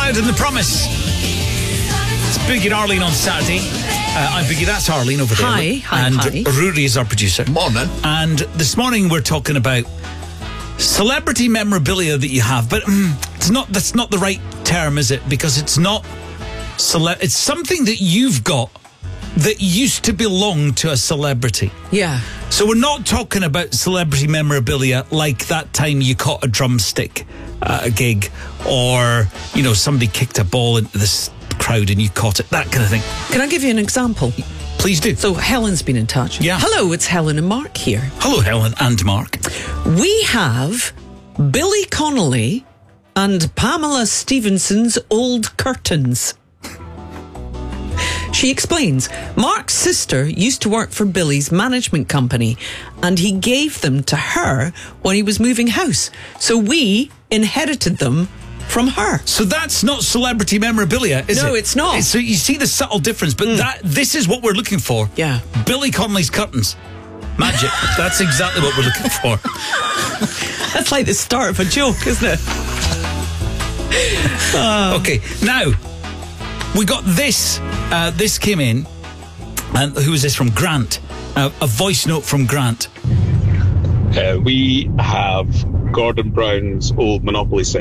McLeod and The Promise. It's Biggie and Arlene on Saturday. I'm Biggie, that's Arlene over there. Hi. Rudy is our producer. Morning. And this morning we're talking about celebrity memorabilia that you have, but that's not the right term, is it? Because it's not it's something that you've got that used to belong to a celebrity. Yeah. So we're not talking about celebrity memorabilia like that time you caught a drumstick at a gig, or, you know, somebody kicked a ball into this crowd and you caught it, that kind of thing. Can I give you an example? Please do. So Helen's been in touch. Yeah. Hello, it's Helen and Mark here. Hello, Helen and Mark. We have Billy Connolly and Pamela Stevenson's old curtains. She explains, Mark's sister used to work for Billy's management company and he gave them to her when he was moving house. So we inherited them from her. So that's not celebrity memorabilia, is it? No, it's not. So you see the subtle difference, but this is what we're looking for. Yeah. Billy Connolly's curtains. Magic. That's exactly what we're looking for. That's like the start of a joke, isn't it? Okay, now, we got this. This came in, and who was this from? Grant. A voice note from Grant. We have Gordon Brown's old Monopoly set.